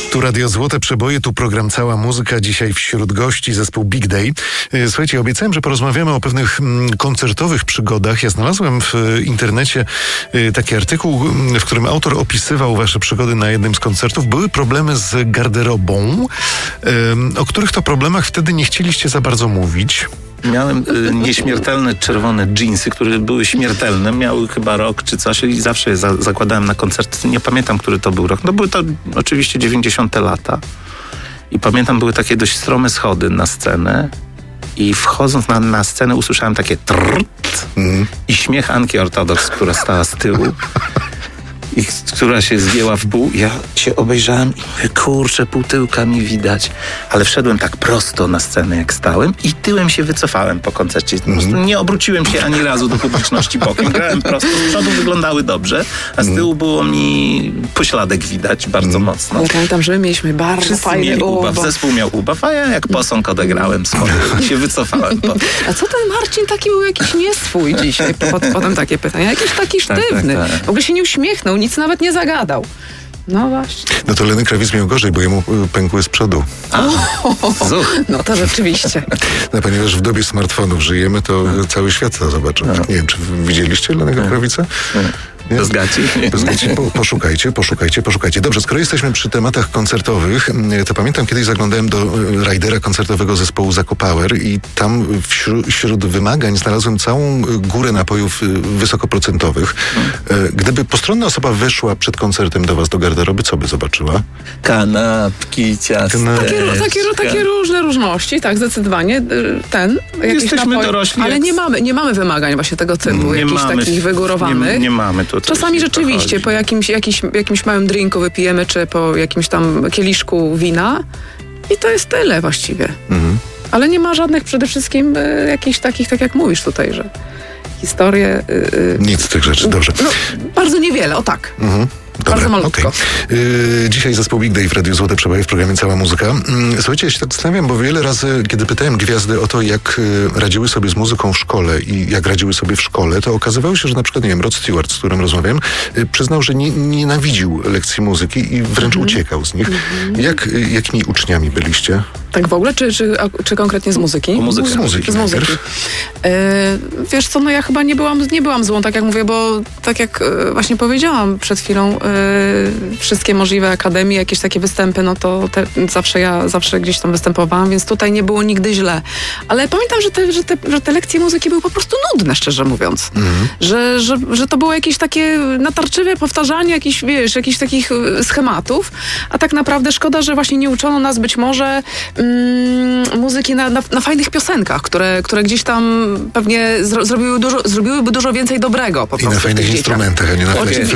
Tu Radio Złote Przeboje, tu program Cała Muzyka. Dzisiaj wśród gości zespół Big Day. Słuchajcie, obiecałem, że porozmawiamy o pewnych koncertowych przygodach. Ja znalazłem w internecie taki artykuł, w którym autor opisywał wasze przygody na jednym z koncertów. Były problemy z garderobą, o których to problemach wtedy nie chcieliście za bardzo mówić. Miałem nieśmiertelne czerwone dżinsy, które były śmiertelne. Miały chyba rok czy coś i zawsze je zakładałem na koncert. Nie pamiętam, który to był rok. No były to oczywiście 90. lata. I pamiętam, były takie dość strome schody na scenę. I wchodząc na scenę usłyszałem takie trrrt i śmiech Anki Ortodoks, która stała z tyłu. I która się zgięła w pół. Ja się obejrzałem i mówię, kurczę, pół tyłka mi widać. Ale wszedłem tak prosto na scenę, jak stałem i tyłem się wycofałem po koncercie. Po prostu nie obróciłem się ani razu do publiczności bokiem. Grałem prosto, z przodu wyglądały dobrze, a z tyłu było mi pośladek widać bardzo mocno. Ja pamiętam, że my mieliśmy bardzo fajny ubaw. Zespół miał ubaw, a ja jak posąg odegrałem swoje i się wycofałem. A co ten Marcin taki był jakiś nieswój dzisiaj? Potem takie pytania. Jakiś taki sztywny. Tak. W ogóle się nie uśmiechnął, nic nawet nie zagadał. No właśnie. No to Lenny Kravitz miał gorzej, bo jemu pękły z przodu. No to rzeczywiście. No, ponieważ w dobie smartfonów żyjemy, to cały świat to zobaczył. Nie wiem, czy widzieliście Lennego Kravitza? Bez gaci. Bez gaci. Poszukajcie. Dobrze, skoro jesteśmy przy tematach koncertowych, to pamiętam, kiedyś zaglądałem do rajdera koncertowego zespołu Zakopower i tam wśród wymagań znalazłem całą górę napojów wysokoprocentowych. Gdyby postronna osoba weszła przed koncertem do was do garderoby, co by zobaczyła? Kanapki, ciasta. Takie różne różności, tak, zdecydowanie. Jesteśmy dorośli. Ale nie mamy wymagań właśnie tego typu, jakichś takich wygórowanych. Nie mamy to. Czasami rzeczywiście po jakimś małym drinku wypijemy, czy po jakimś tam kieliszku wina i to jest tyle właściwie. Ale nie ma żadnych przede wszystkim jakichś takich, tak jak mówisz tutaj, że historie... Nic z tych rzeczy, dobrze. No, bardzo niewiele, o tak. Bardzo malutko. Dzisiaj zespół Big Day w Radiu Złote Przeboje w programie Cała Muzyka. Słuchajcie, ja się tak zastanawiam, bo wiele razy, kiedy pytałem gwiazdy o to, jak radziły sobie z muzyką w szkole i jak radziły sobie w szkole, to okazywało się, że na przykład, nie wiem, Rod Stewart, z którym rozmawiałem, przyznał, że nienawidził lekcji muzyki i wręcz uciekał z nich. Jakimi uczniami byliście? Tak w ogóle, czy konkretnie z muzyki? Z muzyki. Wiesz co, no ja chyba nie byłam złą, tak jak mówię, bo tak jak właśnie powiedziałam przed chwilą, wszystkie możliwe akademie, jakieś takie występy, no to zawsze gdzieś tam występowałam, więc tutaj nie było nigdy źle. Ale pamiętam, że te lekcje muzyki były po prostu nudne, szczerze mówiąc. Że to było jakieś takie natarczywe powtarzanie jakichś takich schematów, a tak naprawdę szkoda, że właśnie nie uczono nas być może muzyki na fajnych piosenkach, które gdzieś tam pewnie zrobiłyby dużo więcej dobrego po prostu. I na fajnych instrumentach, a nie na